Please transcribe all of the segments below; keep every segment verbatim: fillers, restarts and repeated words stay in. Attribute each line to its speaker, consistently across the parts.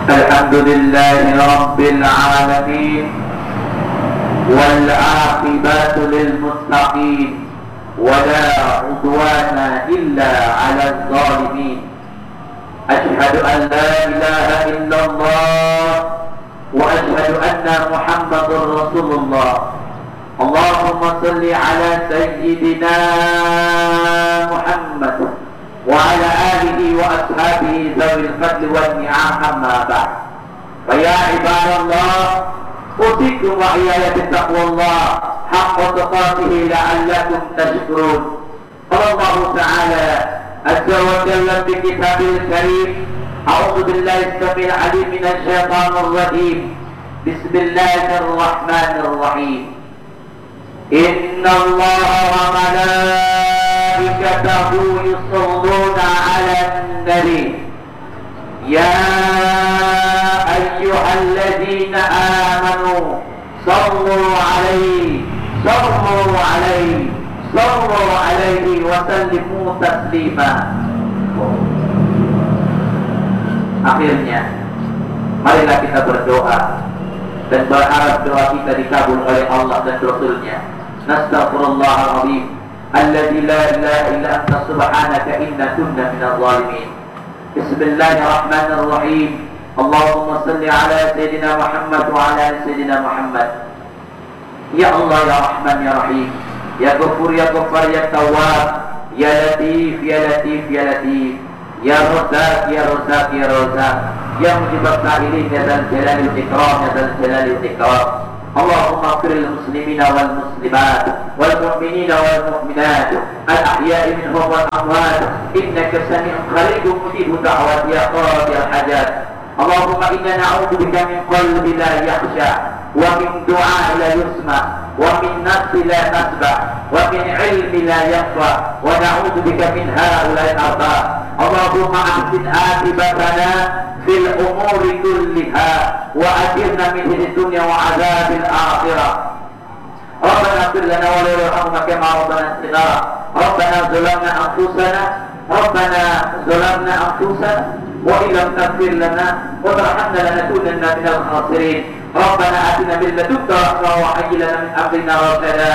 Speaker 1: الحمد لله رب العالمين والعاقبة للمتقين ولا عدوان إلا على الظالمين. أشهد أن لا إله إلا الله وأشهد أن محمد رسول الله. اللهم صل على سيدنا محمد وعلى آله وأصحابه ذوي الفضل والنعم. أما بعد، فيا عباد الله، أوصيكم وإياي بتقوى الله حق تقاته لعلكم تشكرون. قال الله تعالى عز وجل في كتابه الكريم: أعوذ بالله السميع العليم من الشيطان الرجيم. بسم الله الرحمن الرحيم. إن الله وملائكته يصلون على النبي يا أيها الذين آمنوا صلوا عليه صلوا عليه صلوا عليه وسلموا تسليما. Akhirnya, marilah kita berdoa dan berharap doa kita dikabul oleh Allah dan Rasul-Nya. Nastaghfirullahaladzim alladzi la ilaha illa anta subhanaka inna kunna minadh dhalimin. Bismillahirrahmanirrahim. Allahumma salli ala sayyidina Muhammad wa ala sayyidina Muhammad. Ya Allah, ya Rahman, ya Rahim, ya Ghafur, ya Ghaffar, ya Tawwab, ya Latif, ya Latif, ya Latif, ya Razzaq, ya Razzaq, ya Razzaq, ya Mujibas Sa'ilin, ya Dzal Jalali wal Ikram, ya Dzal Jalali wal Ikram. Allahumma ighfir lil muslimina wal muslimat wal mu'minina wal mu'minat al ahya'i minhum wal amwat innaka sami'un qaribun mujibud da'wat ya qadi al hajat. Allahumma inna na'udzu bika min qalbi la yakhsha wa min du'a la yusma wa min nafsi la tasba wa min ilmi la yaqfa wa na'udzu bika min ha'ula'i al-arba. Allahumma ahsin akibatana fil umuri kulliha wa ajirna min khizyi dunya wa 'adzabil akhirah. Rabbana ighfir lana wa warhamna kama rabbana ighfir. Rabbana zalamna anfusana Rabbana zalamna anfusana wa illam taghfir lana wa tarhamna lanakunanna minal khasirin. Rabbana atina min ladunka rahmatan wa hayyi lana min amrina rashada.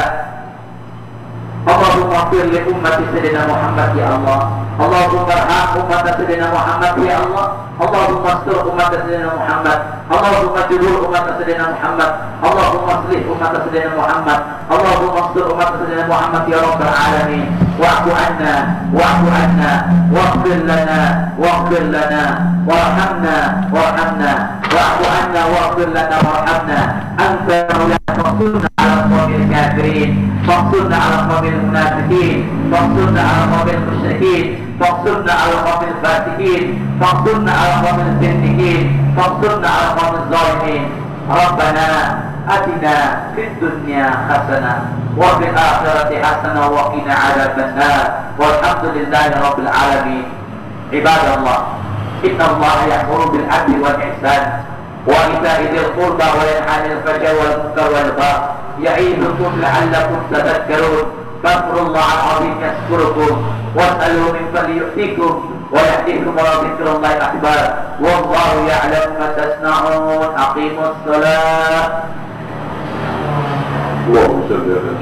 Speaker 1: Allahumma ighfir li ummati sayyidina Muhammad ya Allah. Allahumma arham ummata sayyidina Muhammad ya Allah. Allahumma astur ummata sayyidina Muhammad. Allahumma jubur ummata sayyidina Muhammad. Allahumma aslih ummata sayyidina Muhammad. Allahumma astur ummata sayyidina Muhammad ya rabbal alamin. Wa'fu anna wa'fu anna waghfir lana waghfir lana warhamna warhamna wa'fu anna waghfir lana warhamna. Anta maulana ala qawmil kafirin, fansurna ala qawmil munafiqin, fansurna ala qawmil musyrikin, fansurna ala qawmil fasiqin, fansurna ala qawmil zindiqin, fansurna ala qawmil zalimin. Rabbana atina fid dunya hasanah wa fil akhirati hasanah wa qina adzaban nar. Walhamdulillahi rabbil alamin. Ibadallah, inna Allaha ya'muru bil 'adli wal ihsan wa ita'i dzil qurba wa yanha 'anil fahsya'i wal munkar wal baghi ya'idukum la'allakum tadhakkarun. Fadhkurullaha al-'azim yadhkurukum was'aluhu min fadlihi yu'tikum wa yahdikum wa dhikrullahi akbar. Wallahu ya'lamu ma tasna'un. Aqimus shalah. Allahumma shalli ala